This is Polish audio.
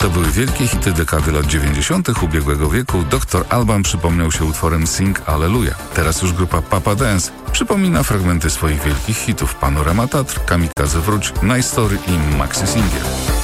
To były wielkie hity dekady lat 90. ubiegłego wieku. Dr. Alban przypomniał się utworem Sing Alleluja. Teraz już grupa Papa Dance przypomina fragmenty swoich wielkich hitów: Panorama Tatr, Kamikaze Wróć, Nice Story i Maxi Singiel.